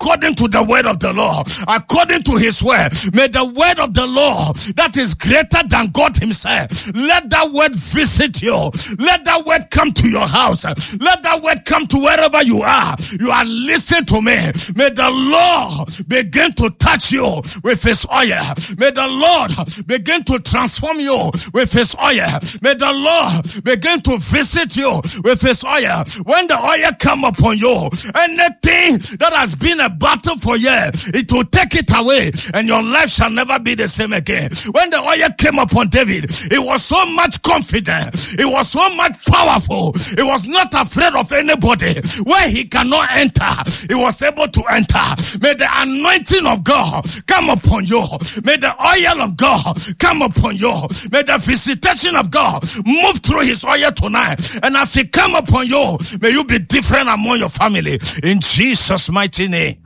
according to the word of the Lord, according to his word. May the word of the Lord that is greater than God himself, let that word visit you. Let that word come to your house. Let that word come to wherever you are. You are listening to me. May the Lord begin to touch you with his oil. May the Lord begin to transform you with his oil. May the Lord begin to visit you with his oil. When the oil come upon you, anything that has been a battle for years, it will take it away and your life shall never be the same again. When the oil came upon David, it was so much confident. It was so much powerful. It was not afraid of anybody. Where he cannot enter, he was able to enter. May the anointing of God come upon you. May the oil of God come upon you. May the visitation of God move through his oil tonight. And as he come upon you, may you be different among your family. In Jesus' mighty name.